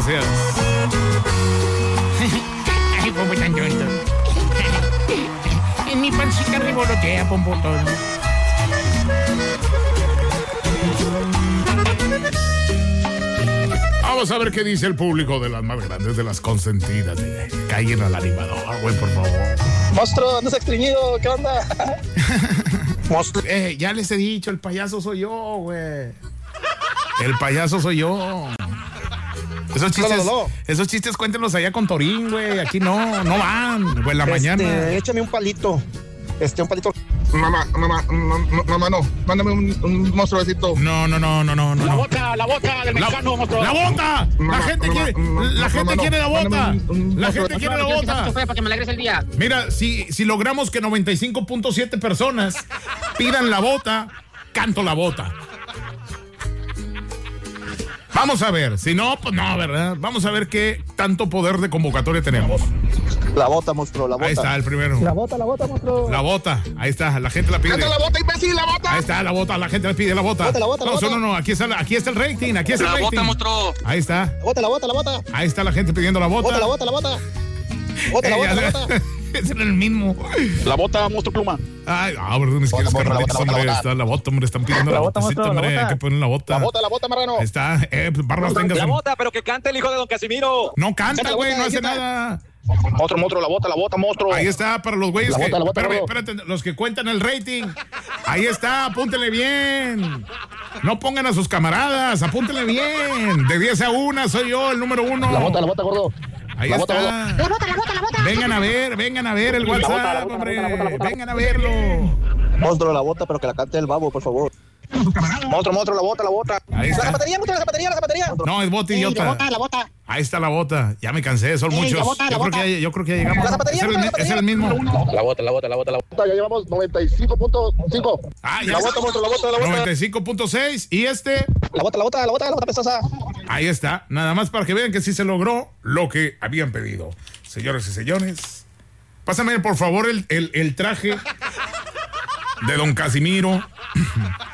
gracias. Ay, Pompo tan tonto. En mi pancita revolotea, Pompotón. Vamos a ver qué dice el público de las más grandes, de las consentidas. Caigan al animador, güey, por favor. Monstruo, andas extrañido, ¿qué onda? Monstruo. Ya les he dicho, el payaso soy yo, güey. El payaso soy yo. Esos chistes cuéntenlos allá con Torín, güey. Aquí no van, güey, en la mañana. Échame un palito. Un palito. Mamá, no. Mándame un monstruecito. No. La bota del mexicano, monstruo. ¡La bota! La gente quiere la bota. La gente quiere la bota. Para que me alegres el día. Mira, si logramos que 95.7 personas pidan la bota, canto la bota. Vamos a ver, si no, pues no, ¿verdad? Vamos a ver qué tanto poder de convocatoria tenemos. La bota, monstruo, la bota. Ahí está el primero. La bota, monstruo. La bota, ahí está, la gente la pide. ¡Canta la bota, imbécil, la bota! Ahí está la bota, la gente le pide la bota. La bota. No, aquí está el rating, aquí está el rating. La bota, monstruo. Ahí está. La bota. Ahí está la gente pidiendo la bota. La bota. Es el mismo. La bota, monstruo pluma. Ay, verdad, ni siquiera es carnalitos, hombre. Está la bota, hombre, están pidiendo la bota, hombre. Hay que poner la bota. La bota, marrano. Ahí está, barbas tengas. La bota, pero que cante el hijo de don Casimiro. No canta, güey, no hace nada. Monstruo, la bota, monstruo. Ahí está, para los güeyes que... La bota, espérate, los que cuentan el rating. Ahí está, apúntenle bien. No pongan a sus camaradas, apúntenle bien. De 10 a 1, soy yo, el número 1. La bota, gordo. Ahí está. La bota. Vengan a ver el WhatsApp, hombre. Vengan a verlo. Monstruo, la bota, pero que la cante el babo, por favor. Monstruo, la bota. Ahí está. La zapatería. No, es bota, idiota. La bota. Ahí está la bota. Ya me cansé, son muchos. Yo creo que ya llegamos. La zapatería, Es el mismo. La bota. Ya llevamos 95.5. Ya. La bota, monstruo, la bota. 95.6 y La bota pesosa. ahí está. Nada más para que vean que sí se logró lo que habían pedido. Señoras y señores, pásame por favor el traje de don Casimiro.